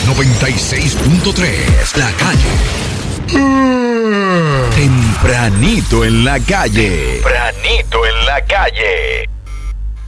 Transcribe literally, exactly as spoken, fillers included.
noventa y seis punto tres, La Calle. Tempranito en la calle. Tempranito en la calle.